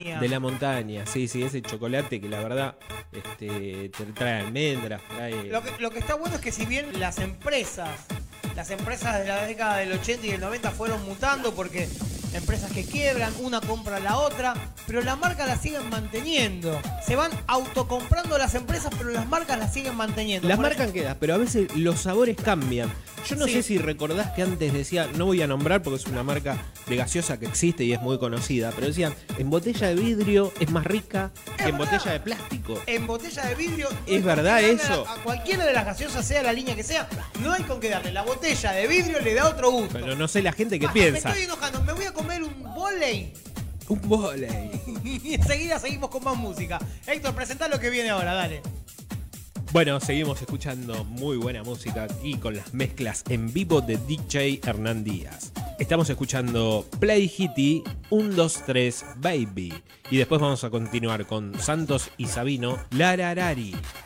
De la montaña, sí, ese chocolate que la verdad te trae almendras, trae... Lo que está bueno es que si bien las empresas de la década del 80 y del 90 fueron mutando porque empresas que quiebran, una compra a la otra, pero las marcas las siguen manteniendo. Se van autocomprando las empresas, pero las marcas las siguen manteniendo. Las marcas quedan, pero a veces los sabores cambian. Yo no sé si recordás que antes decía, no voy a nombrar porque es una marca de gaseosa que existe y es muy conocida, pero decían, en botella de vidrio es más rica que en botella de plástico. En botella de vidrio... ¿Es verdad eso? A cualquiera de las gaseosas, sea la línea que sea, no hay con qué darle. La botella de vidrio le da otro gusto. Pero no sé la gente que piensa. Me estoy enojando, me voy a comer un volei. Un volei. Y enseguida seguimos con más música. Héctor, presentá lo que viene ahora, dale. Bueno, seguimos escuchando muy buena música aquí con las mezclas en vivo de DJ Hernán Díaz. Estamos escuchando Play Hitty 1, 2, 3 Baby. Y después vamos a continuar con Santos y Sabino Lararari.